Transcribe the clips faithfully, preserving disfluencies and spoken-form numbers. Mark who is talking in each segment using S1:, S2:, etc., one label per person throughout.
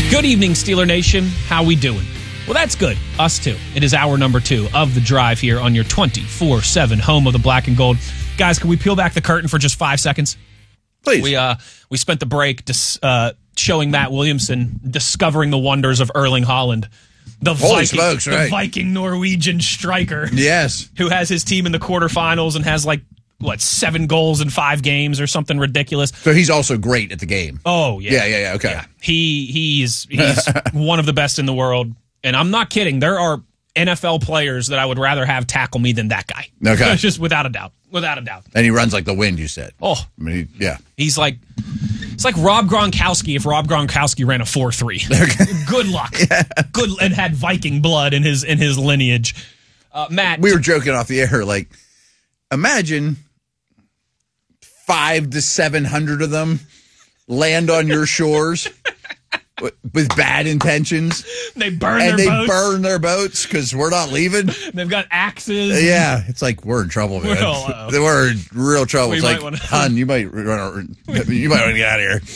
S1: Good evening, Steeler Nation. How we doing? Well, that's good. Us too. It is hour number two of The Drive here on your twenty-four seven home of the black and gold. Guys, can we peel back the curtain for just five seconds?
S2: Please.
S1: We uh we spent the break dis, uh, showing Matt Williamson discovering the wonders of Erling Haaland, the
S2: Holy
S1: Viking,
S2: smokes,
S1: the
S2: right.
S1: Viking Norwegian striker.
S2: Yes.
S1: Who has his team in the quarterfinals and has like what seven goals in five games or something ridiculous.
S2: So he's also great at the game.
S1: Oh yeah,
S2: Yeah, yeah, yeah. Okay.
S1: yeah. He he's he's one of the best in the world, and I'm not kidding. There are N F L players that I would rather have tackle me than that guy.
S2: Okay.
S1: Just without a doubt, without a doubt.
S2: And he runs like the wind, you said.
S1: Oh,
S2: I mean, he, yeah.
S1: he's like it's like Rob Gronkowski if Rob Gronkowski ran a four three. Good luck. Yeah. Good and had Viking blood in his in his lineage. Uh, Matt,
S2: We were joking off the air, like, imagine five to seven hundred of them land on your shores with, with bad intentions,
S1: they burn
S2: and
S1: their
S2: they
S1: boats.
S2: burn their boats because we're not leaving.
S1: They've got axes.
S2: Yeah, it's like we're in trouble, man.
S1: Well, uh,
S2: we're in real trouble.
S1: we
S2: It's
S1: might
S2: like,
S1: wanna-
S2: hon, you might run, you might want to get out of here.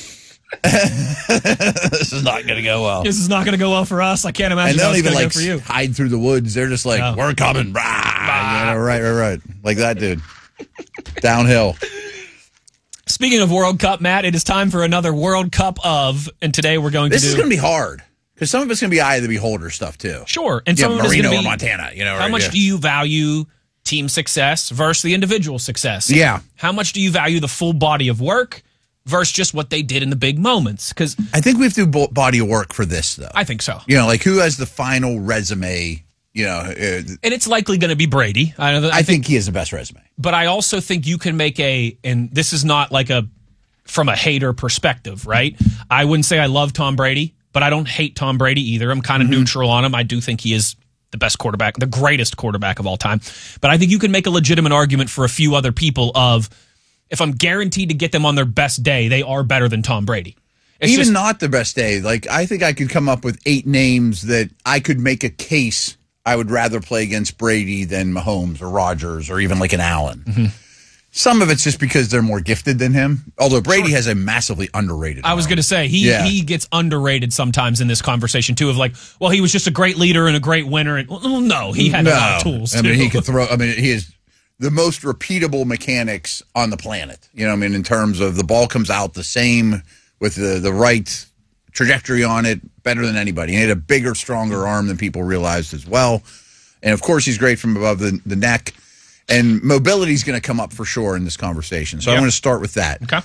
S2: This is not going to go well.
S1: This is not going to go well for us. I can't imagine
S2: And they
S1: how
S2: don't
S1: it's
S2: even
S1: going
S2: like
S1: to go for you.
S2: hide through the woods. They're just like,
S1: No.
S2: we're coming. Rah! You know, right, right, right. Like that dude. Downhill.
S1: Speaking of World Cup, Matt, it is time for another World Cup of, and today we're going
S2: This
S1: to do.
S2: is going to be hard because some of it's going to be eye of the beholder stuff too.
S1: Sure, and
S2: Yeah,
S1: some of it is
S2: Marino
S1: going
S2: or
S1: to be
S2: Montana. You know,
S1: how
S2: right,
S1: much
S2: yeah.
S1: do you value team success versus the individual success?
S2: Yeah.
S1: How much do you value the full body of work versus just what they did in the big moments? Because
S2: I think we have to do bo- body of work for this though.
S1: I think so.
S2: You know, like who has the final resume? You know, uh,
S1: And it's likely going to be Brady. I, know that,
S2: I, I think he has the best resume.
S1: but I also think you can make a, and this is not like a, from a hater perspective, right? I wouldn't say I love Tom Brady, but I don't hate Tom Brady either. I'm kind of
S2: Mm-hmm.
S1: neutral on him. I do think he is the best quarterback, the greatest quarterback of all time. But I think you can make a legitimate argument for a few other people of, if I'm guaranteed to get them on their best day, they are better than Tom Brady. It's
S2: Even
S1: just,
S2: not the best day. Like I think I could come up with eight names that I could make a case I would rather play against Brady than Mahomes or Rodgers or even like an Allen.
S1: Mm-hmm.
S2: Some of it's just because they're more gifted than him. Although Brady has a massively underrated
S1: I was
S2: arm.
S1: going to say, he
S2: Yeah.
S1: he gets underrated sometimes in this conversation, too, of like, well, he was just a great leader and a great winner. And well, no, he had a lot of tools,
S2: I
S1: too.
S2: mean, he could throw. I mean, he is the most repeatable mechanics on the planet. You know, what I mean, in terms of the ball comes out the same with the the right trajectory on it, better than anybody. And he had a bigger, stronger arm than people realized as well. And of course, he's great from above the, the neck. And mobility is going to come up for sure in this conversation. So
S1: Yep.
S2: I'm going to start with that.
S1: Okay.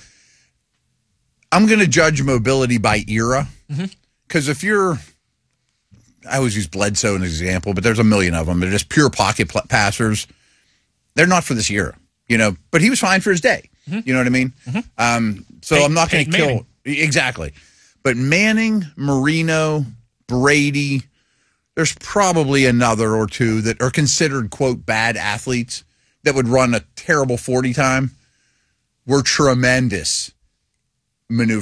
S2: I'm going to judge mobility by era.
S1: Mm-hmm.
S2: Because if you're, I always use Bledsoe as an example, but there's a million of them. They're just pure pocket pl- passers. They're not for this era, you know, but he was fine for his day.
S1: Mm-hmm.
S2: You know what I mean? Mm-hmm. Um, so
S1: Pey-
S2: I'm not going to
S1: Peyton
S2: kill. Exactly. But Manning, Marino, Brady, there's probably another or two that are considered, quote, bad athletes that would run a terrible forty time. Were tremendous maneuver.